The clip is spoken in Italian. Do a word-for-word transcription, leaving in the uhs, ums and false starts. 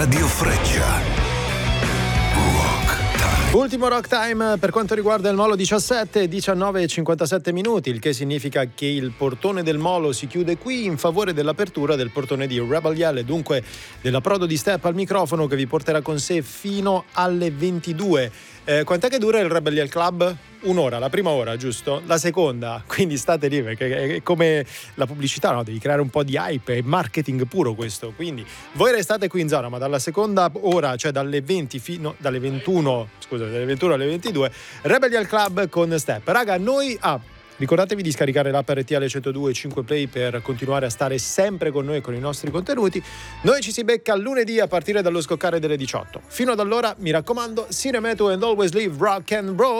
Radio Freccia. Ultimo Rock Time per quanto riguarda il Molo, diciassette, diciannove e cinquantasette minuti, il che significa che il portone del Molo si chiude qui in favore dell'apertura del portone di Rebel Yell e dunque dell'approdo di Step al microfono che vi porterà con sé fino alle ventidue. Eh, quant'è che dura il Rebel Yell Club? Un'ora, la prima ora, giusto? La seconda, quindi state lì perché è come la pubblicità, no? Devi creare un po' di hype, è marketing puro questo, quindi voi restate qui in zona, ma dalla seconda ora, cioè dalle venti fino dalle ventuno, scusa, dalle ventuno alle ventidue, Rebel Yell Club con Step. Raga, noi ah ricordatevi di scaricare l'app R T L centodue e cinque Play per continuare a stare sempre con noi e con i nostri contenuti. Noi ci si becca lunedì a partire dallo scoccare delle diciotto. Fino ad allora, mi raccomando, Cinemeto and always live rock and roll.